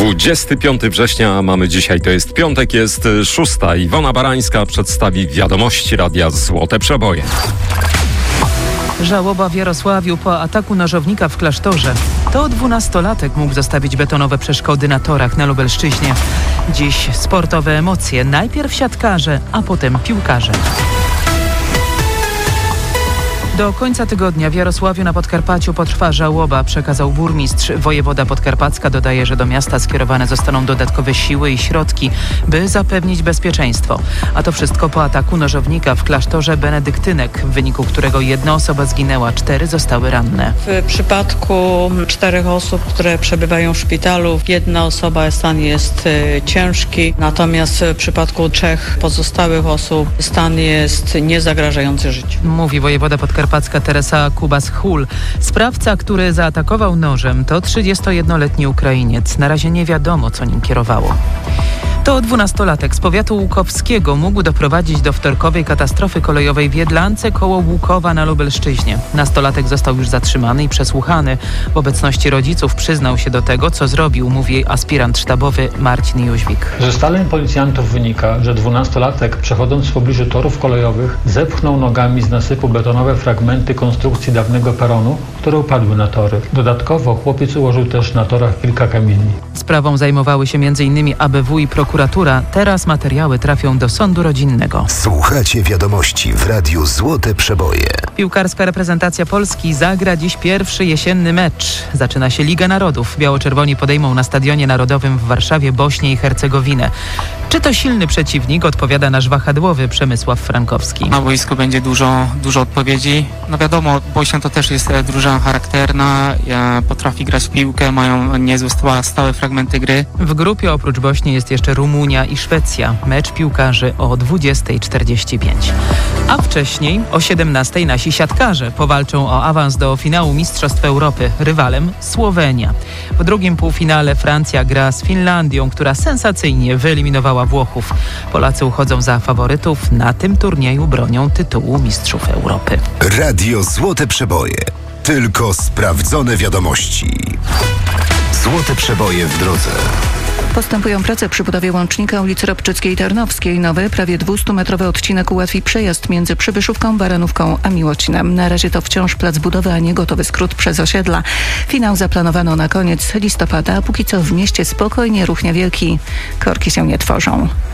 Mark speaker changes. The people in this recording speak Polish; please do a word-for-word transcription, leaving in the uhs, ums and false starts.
Speaker 1: dwudziestego piątego września mamy dzisiaj, to jest piątek, jest szósta. Iwona Barańska przedstawi wiadomości Radia Złote Przeboje.
Speaker 2: Żałoba w Jarosławiu po ataku nożownika w klasztorze. To dwunastolatek mógł zostawić betonowe przeszkody na torach na Lubelszczyźnie. Dziś sportowe emocje. Najpierw siatkarze, a potem piłkarze. Do końca tygodnia w Jarosławiu na Podkarpaciu potrwa żałoba, przekazał burmistrz. Wojewoda podkarpacka dodaje, że do miasta skierowane zostaną dodatkowe siły i środki, by zapewnić bezpieczeństwo. A to wszystko po ataku nożownika w klasztorze benedyktynek, w wyniku którego jedna osoba zginęła, cztery zostały ranne.
Speaker 3: W przypadku czterech osób, które przebywają w szpitalu, jedna osoba stan jest y, ciężki, natomiast w przypadku trzech pozostałych osób stan jest niezagrażający życiu.
Speaker 2: Mówi wojewoda podkarpacka Teresa Kubas-Hul. Sprawca, który zaatakował nożem, to trzydziestojednoletni Ukrainiec. Na razie nie wiadomo, co nim kierowało. To dwunastolatek z powiatu łukowskiego mógł doprowadzić do wtorkowej katastrofy kolejowej w Jedlance koło Łukowa na Lubelszczyźnie. Nastolatek został już zatrzymany i przesłuchany. W obecności rodziców przyznał się do tego, co zrobił, mówi aspirant sztabowy Marcin Jóźwik.
Speaker 4: Z ustaleń policjantów wynika, że dwunastolatek, przechodząc w pobliżu torów kolejowych, zepchnął nogami z nasypu betonowe fragmenty konstrukcji dawnego peronu, które upadły na tory. Dodatkowo chłopiec ułożył też na torach kilka kamieni.
Speaker 2: Sprawą zajmowały się między innymi A B W i prokuratura. Teraz materiały trafią do sądu rodzinnego.
Speaker 5: Słuchacie wiadomości w Radiu Złote Przeboje.
Speaker 2: Piłkarska reprezentacja Polski zagra dziś pierwszy jesienny mecz. Zaczyna się Liga Narodów. Biało-czerwoni podejmą na Stadionie Narodowym w Warszawie Bośnię i Hercegowinę. Czy to silny przeciwnik? Odpowiada nasz wahadłowy Przemysław Frankowski.
Speaker 6: Na boisku będzie dużo, dużo odpowiedzi. No wiadomo, Bośnia to też jest drużyna charakterna, potrafi grać w piłkę, mają niezłe stałe fragmenty gry.
Speaker 2: W grupie oprócz Bośni jest jeszcze Rumunia i Szwecja. Mecz piłkarzy o dwudziesta czterdzieści pięć. A wcześniej o siedemnastej nasi siatkarze powalczą o awans do finału Mistrzostw Europy. Rywalem Słowenia. W drugim półfinale Francja gra z Finlandią, która sensacyjnie wyeliminowała Włochów. Polacy uchodzą za faworytów. Na tym turnieju bronią tytułu Mistrzów Europy.
Speaker 5: Radio Złote Przeboje. Tylko sprawdzone wiadomości. Złote Przeboje w drodze.
Speaker 7: Postępują prace przy budowie łącznika ulicy Robczyckiej i Tarnowskiej. Nowy, prawie dwustumetrowy odcinek ułatwi przejazd między Przybyszówką, Baranówką a Miłocinem. Na razie to wciąż plac budowy, a nie gotowy skrót przez osiedla. Finał zaplanowano na koniec listopada, a póki co w mieście spokojnie, ruch niewielki. Korki się nie tworzą.